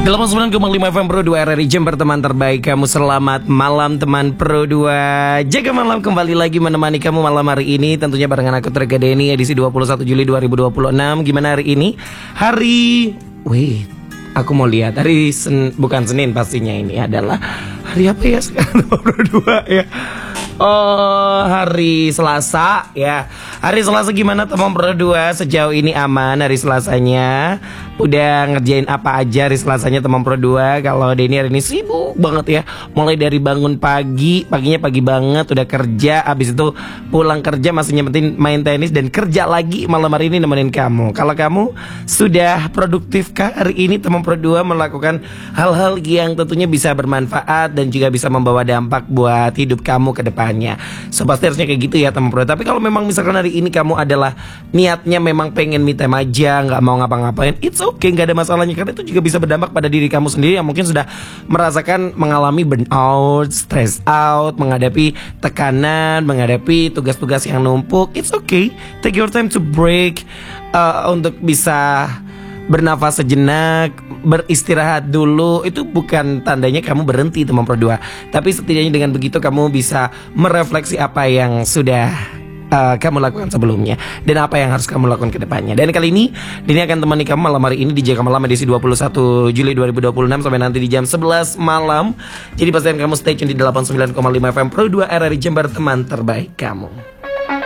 89,5 FM Pro 2 RRI Jember, teman terbaik kamu. Selamat malam teman Pro 2. Jaga malam kembali lagi menemani kamu malam hari ini. Tentunya barengan aku Trega Denny, edisi 21 Juli 2026. Gimana hari ini? Aku mau lihat hari bukan Senin pastinya, ini adalah hari apa ya sekarang Pro 2 ya. Oh, hari Selasa ya. Hari Selasa gimana teman Pro 2? Sejauh ini aman hari Selasanya? Udah ngerjain apa aja hari Selasanya teman Pro 2? Kalau Denny hari ini sibuk banget ya. Mulai dari bangun paginya pagi banget udah kerja, habis itu pulang kerja masih nyempetin main tenis dan kerja lagi malam hari ini nemenin kamu. Kalau kamu sudah produktifkah hari ini teman Pro 2 melakukan hal-hal yang tentunya bisa bermanfaat dan juga bisa membawa dampak buat hidup kamu ke depan? So pasti harusnya kayak gitu ya teman Pro. Tapi kalau memang misalkan hari ini kamu adalah niatnya memang pengen me time aja, nggak mau ngapa-ngapain, it's okay, nggak ada masalahnya. Karena itu juga bisa berdampak pada diri kamu sendiri yang mungkin sudah merasakan mengalami burnout, stress out, menghadapi tekanan, menghadapi tugas-tugas yang numpuk. It's okay, take your time to break, untuk bisa bernafas sejenak, beristirahat dulu. Itu bukan tandanya kamu berhenti teman Pro 2. Tapi setidaknya dengan begitu kamu bisa merefleksi apa yang sudah kamu lakukan sebelumnya dan apa yang harus kamu lakukan ke depannya. Dan kali ini Denny akan temani kamu malam hari ini di Jaga Malam edisi 21 Juli 2026 sampai nanti di jam 11 malam. Jadi pastikan kamu stay tune di 89,5 FM Pro 2 RRI Jember, teman terbaik kamu.